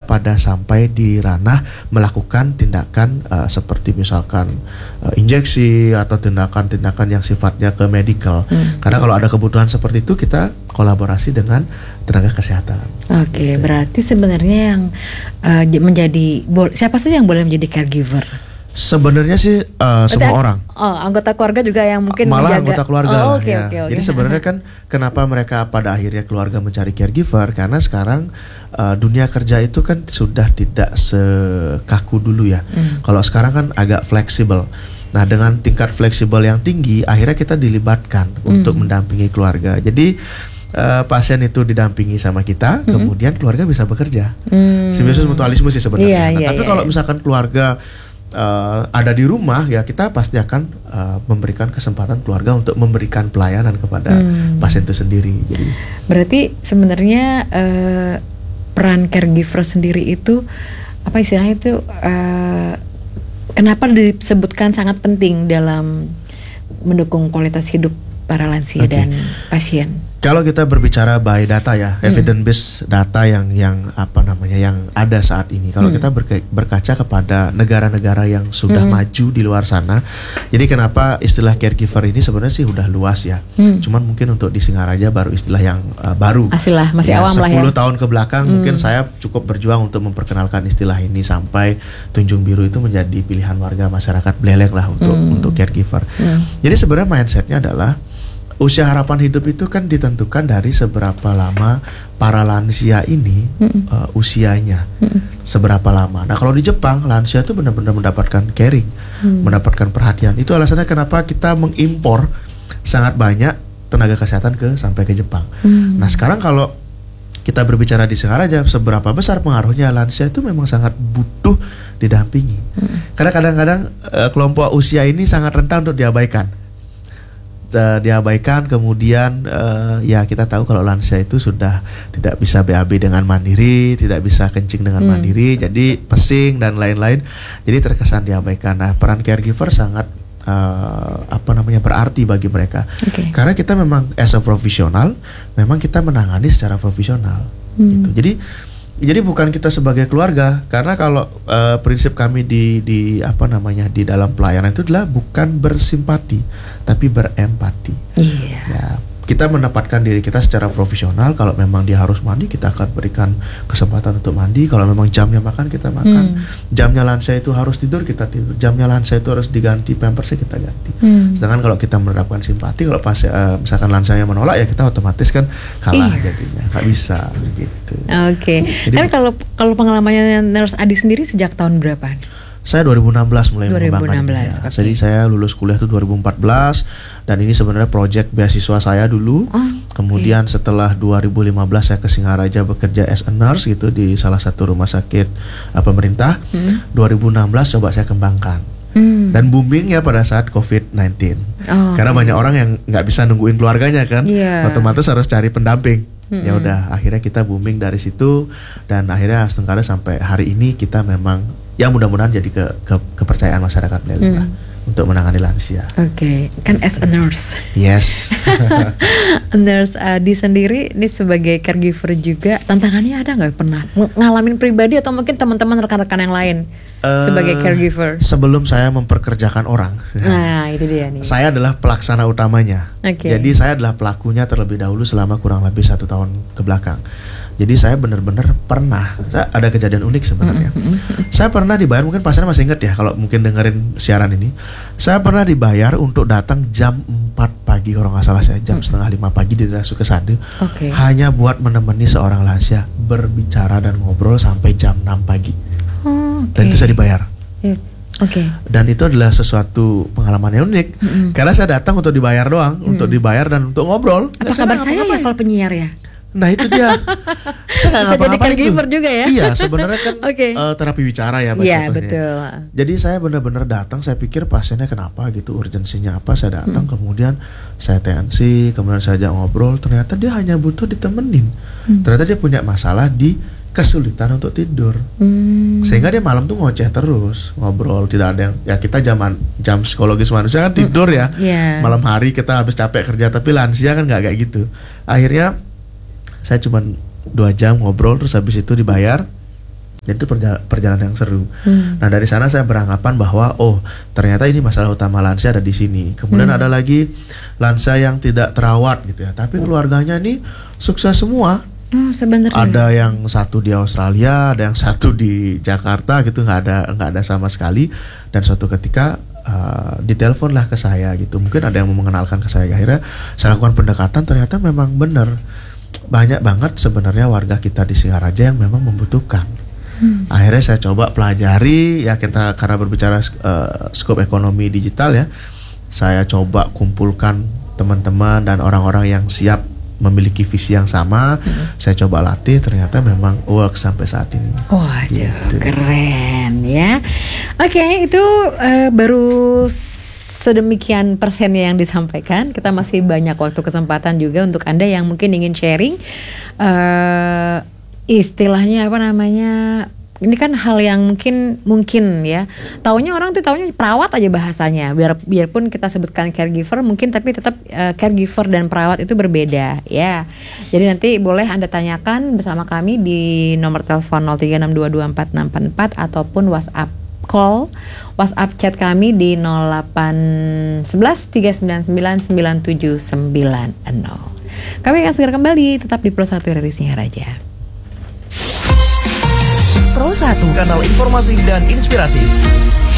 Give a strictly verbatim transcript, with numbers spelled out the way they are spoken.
pada sampai di ranah melakukan tindakan uh, seperti misalkan uh, injeksi atau tindakan-tindakan yang sifatnya ke medical. Hmm. Karena kalau ada kebutuhan seperti itu kita kolaborasi dengan tenaga kesehatan. Oke, okay, gitu. Berarti sebenarnya yang uh, menjadi bo- siapa sih yang boleh menjadi caregiver? Sebenarnya sih uh, semua orang. Oh, anggota keluarga juga yang mungkin malah menjaga. Anggota keluarga. Oh, lah, okay, ya. okay, okay. Jadi sebenarnya kan kenapa mereka pada akhirnya keluarga mencari caregiver, karena sekarang uh, dunia kerja itu kan sudah tidak sekaku dulu ya. Hmm. Kalau sekarang kan agak fleksibel. Nah, dengan tingkat fleksibel yang tinggi, akhirnya kita dilibatkan hmm. untuk mendampingi keluarga. Jadi Uh, pasien itu didampingi sama kita, mm-hmm. kemudian keluarga bisa bekerja. Mm. Simbiosis mutualisme sih sebenarnya. Yeah, nah, yeah, tapi yeah, kalau yeah. misalkan keluarga uh, ada di rumah, ya kita pasti akan uh, memberikan kesempatan keluarga untuk memberikan pelayanan kepada mm. pasien itu sendiri. Jadi, berarti sebenarnya uh, peran caregiver sendiri itu apa istilahnya itu? Uh, kenapa disebutkan sangat penting dalam mendukung kualitas hidup para lansia okay. dan pasien? Kalau kita berbicara by data ya, hmm. evidence based data yang yang apa namanya yang ada saat ini. Kalau hmm. kita berke, berkaca kepada negara-negara yang sudah hmm. maju di luar sana. Jadi kenapa istilah caregiver ini sebenarnya sih udah luas ya. Hmm. Cuman mungkin untuk di Singaraja baru istilah yang uh, baru. Asilah, masih ya, awam lah ya. sepuluh tahun ke belakang hmm. mungkin saya cukup berjuang untuk memperkenalkan istilah ini sampai Tunjung Biru itu menjadi pilihan warga masyarakat Blelek lah untuk hmm. untuk caregiver. Hmm. Jadi sebenarnya mindsetnya adalah usia harapan hidup itu kan ditentukan dari seberapa lama para lansia ini mm-hmm. uh, usianya, mm-hmm. seberapa lama. Nah kalau di Jepang lansia itu benar-benar mendapatkan caring, mm. mendapatkan perhatian. Itu alasannya kenapa kita mengimpor sangat banyak tenaga kesehatan ke sampai ke Jepang. Mm. Nah sekarang kalau kita berbicara di Singaraja, seberapa besar pengaruhnya lansia itu memang sangat butuh didampingi. Mm. Karena kadang-kadang uh, kelompok usia ini sangat rentan untuk diabaikan. Uh, diabaikan kemudian uh, ya kita tahu kalau lansia itu sudah tidak bisa B A B dengan mandiri, tidak bisa kencing dengan hmm. mandiri, jadi pesing dan lain-lain, jadi terkesan diabaikan. Nah peran caregiver sangat uh, apa namanya berarti bagi mereka, okay. karena kita memang as a profesional, memang kita menangani secara profesional, hmm. gitu. Jadi Jadi bukan kita sebagai keluarga, karena kalau uh, prinsip kami di di apa namanya di dalam pelayanan itu adalah bukan bersimpati, tapi berempati. Iya. Ya, kita menempatkan diri kita secara profesional. Kalau memang dia harus mandi, kita akan berikan kesempatan untuk mandi. Kalau memang jamnya makan, kita makan. Hmm. Jamnya lansia itu harus tidur, kita tidur. Jamnya lansia itu harus diganti pampersnya, kita ganti. Hmm. Sedangkan kalau kita menerapkan simpati, kalau pas uh, misalkan lansianya menolak, ya kita otomatis kan kalah iya. jadinya, nggak bisa gitu. Oke. Okay. Kan kalau kalau pengalamannya Nurse Adi sendiri sejak tahun berapa? Saya dua ribu enam belas mulai dua ribu enam mengembangkan belas, ya. Okay. Jadi saya lulus kuliah itu dua ribu empat belas dan ini sebenarnya proyek beasiswa saya dulu. Oh, Kemudian okay. setelah dua ribu lima belas saya ke Singaraja bekerja as a nurse gitu di salah satu rumah sakit uh, pemerintah. Hmm. dua ribu enam belas coba saya kembangkan. Hmm. Dan booming ya pada saat covid sembilan belas. Oh, Karena okay. banyak orang yang nggak bisa nungguin keluarganya kan. Yeah. Otomatis harus cari pendamping. Hmm. Ya udah akhirnya kita booming dari situ dan akhirnya setengkali sampai hari ini kita memang ya mudah-mudahan jadi ke, ke kepercayaan masyarakat Blelek lah hmm. untuk menangani lansia. Oke, okay. Kan as a nurse. Yes. Nurse Adi sendiri ini sebagai caregiver juga, tantangannya ada nggak pernah ngalamin pribadi atau mungkin teman-teman rekan-rekan yang lain uh, sebagai caregiver? Sebelum saya memperkerjakan orang, nah itu dia nih. Saya adalah pelaksana utamanya. Okay. Jadi saya adalah pelakunya terlebih dahulu selama kurang lebih satu tahun ke belakang. Jadi saya benar-benar pernah, saya ada kejadian unik sebenarnya. Mm-hmm. Saya pernah dibayar, mungkin pasien masih ingat ya kalau mungkin dengerin siaran ini. Saya pernah dibayar untuk datang jam empat pagi kalau nggak salah saya, jam mm-hmm. setengah lima pagi di daerah Sukesade. Okay. Hanya buat menemani seorang lansia berbicara dan ngobrol sampai jam enam pagi. Oh, okay. Dan itu saya dibayar. Yeah. Oke. Okay. Dan itu adalah sesuatu pengalaman yang unik. Mm-hmm. Karena saya datang untuk dibayar doang, mm-hmm. untuk dibayar dan untuk ngobrol. Apa kabar saya ya kalau penyiar ya? Nah itu dia. Saya bisa jadi caregiver juga ya. Iya sebenarnya kan okay. uh, terapi bicara ya. Iya betul. Jadi saya benar-benar datang, saya pikir pasiennya kenapa gitu, urgensinya apa, saya datang hmm. kemudian saya T N C, kemudian saya ajak ngobrol, ternyata dia hanya butuh ditemenin. Hmm. Ternyata dia punya masalah di kesulitan untuk tidur. Hmm. Sehingga dia malam tuh ngoceh terus, ngobrol, tidak ada yang ya kita zaman jam psikologis manusia kan tidur ya. Yeah. Malam hari kita habis capek kerja, tapi lansia kan nggak kayak gitu. Akhirnya saya cuma dua jam ngobrol terus habis itu dibayar. Dan itu perjalanan, perjalanan yang seru. Hmm. Nah dari sana saya beranggapan bahwa oh ternyata ini masalah utama lansia ada di sini. Kemudian hmm. ada lagi lansia yang tidak terawat gitu ya, tapi keluarganya ini sukses semua. Oh, sebenarnya ada yang satu di Australia, ada yang satu di Jakarta gitu, nggak ada nggak ada sama sekali. Dan suatu ketika uh, ditelepon lah ke saya gitu. Mungkin ada yang mau mengenalkan ke saya. Akhirnya saya lakukan pendekatan, ternyata memang benar banyak banget sebenarnya warga kita di Singaraja yang memang membutuhkan. Hmm. Akhirnya saya coba pelajari ya, kita karena berbicara uh, skop ekonomi digital ya, saya coba kumpulkan teman-teman dan orang-orang yang siap memiliki visi yang sama. Hmm. Saya coba latih, ternyata memang work sampai saat ini. Wah, gitu. Keren ya. Oke, okay, itu uh, baru sedemikian persennya yang disampaikan. Kita masih banyak waktu kesempatan juga untuk Anda yang mungkin ingin sharing. Uh, istilahnya apa namanya, ini kan hal yang mungkin mungkin ya taunya orang tuh taunya perawat aja bahasanya, biar biarpun kita sebutkan caregiver mungkin, tapi tetap uh, caregiver dan perawat itu berbeda ya. Jadi nanti boleh Anda tanyakan bersama kami di nomor telepon nol tiga enam dua dua empat enam empat empat ataupun WhatsApp call, WhatsApp chat kami di nol delapan satu satu tiga sembilan sembilan sembilan tujuh sembilan nol. Kami akan segera kembali, tetap di Pro satu dari Singaraja. Pro satu, kanal informasi dan inspirasi.